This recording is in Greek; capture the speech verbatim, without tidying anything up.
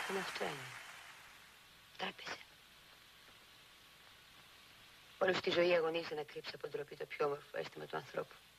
Αν αυτό είναι. Τράπεζα. Όλη τη ζωή αγωνίζεται να κρύψει από ντροπή το πιο όμορφο αίσθημα του ανθρώπου.